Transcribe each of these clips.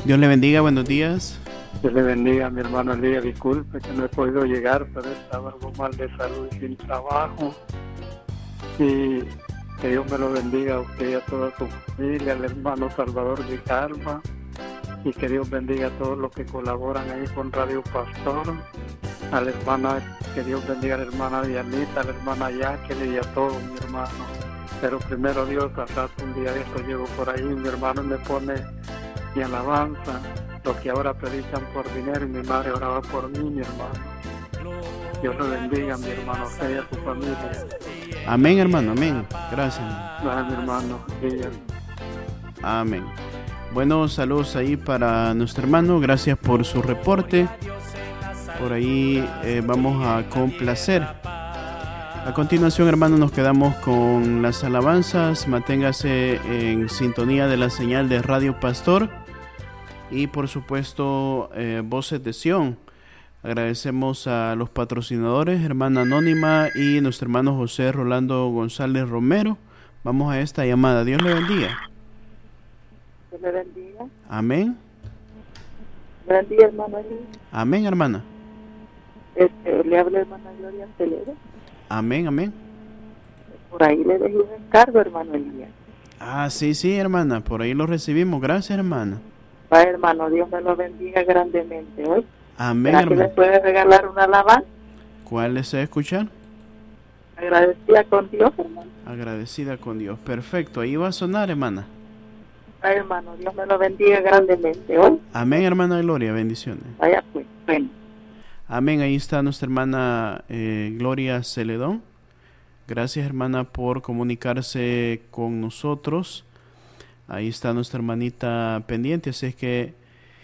Dios le bendiga, buenos días. Dios le bendiga, mi hermano Elías. Disculpe que no he podido llegar, pero estaba algo mal de salud y sin trabajo. Y que Dios me lo bendiga a usted y a toda su familia, al hermano Salvador de Calma. Y que Dios bendiga a todos los que colaboran ahí con Radio Pastor. A la hermana, que Dios bendiga a la hermana Dianita, a la hermana Jacqueline y a todos, mi hermano. Pero primero Dios, hasta un día de esto llego por ahí, mi hermano me pone mi alabanza, los que ahora predican por dinero, y mi madre oraba por mí, mi hermano. Dios lo bendiga, mi hermano, a usted y a su familia. Amén, hermano, amén. Gracias. Gracias, mi hermano. Sí. Amén. Bueno, saludos ahí para nuestro hermano, gracias por su reporte. Por ahí vamos a complacer. A continuación, hermano, nos quedamos con las alabanzas. Manténgase en sintonía de la señal de Radio Pastor. Y por supuesto, Voces de Sion. Agradecemos a los patrocinadores, hermana Anónima y nuestro hermano José Rolando González Romero. Vamos a esta llamada. Dios le bendiga. Dios le bendiga. Amén. Buen día, hermano Elías. Amén, hermana. Le habla hermana Gloria Celero. Amén, amén. Por ahí le dejé un encargo, hermano Elías. Ah, sí, hermana. Por ahí lo recibimos. Gracias, hermana. Va, hermano, Dios me lo bendiga grandemente hoy. Amén, ¿Será que hermana. le puede regalar una alabanza? ¿Cuál desea escuchar? Agradecida con Dios, hermano. Agradecida con Dios. Perfecto. Ahí va a sonar, hermana. Va, hermano, Dios me lo bendiga grandemente hoy. Amén, hermana Gloria. Bendiciones. Vaya pues, bueno. Amén. Ahí está nuestra hermana Gloria Celedón. Gracias, hermana, por comunicarse con nosotros. Ahí está nuestra hermanita pendiente, así es que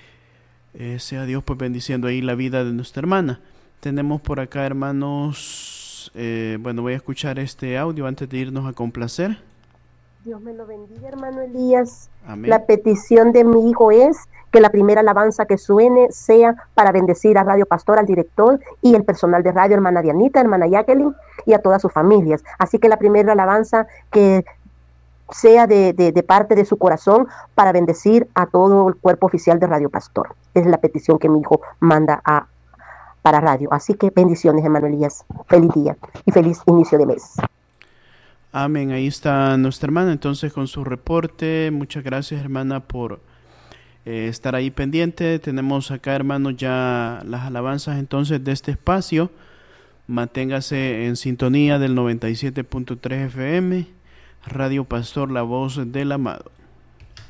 sea Dios pues bendiciendo ahí la vida de nuestra hermana. Tenemos por acá, hermanos, bueno, voy a escuchar este audio antes de irnos a complacer. Dios me lo bendiga, hermano Elías. Amén. La petición de mi hijo es que la primera alabanza que suene sea para bendecir a Radio Pastor, al director y el personal de radio, hermana Dianita, hermana Jacqueline y a todas sus familias. Así que la primera alabanza que sea de parte de su corazón para bendecir a todo el cuerpo oficial de Radio Pastor. Es la petición que mi hijo manda para radio. Así que bendiciones, hermano Elías. Feliz día y feliz inicio de mes. Amén. Ahí está nuestra hermana entonces con su reporte. Muchas gracias, hermana, por estar ahí pendiente. Tenemos acá, hermanos, ya las alabanzas entonces de este espacio. Manténgase en sintonía del 97.3 FM. Radio Pastor, la voz del amado.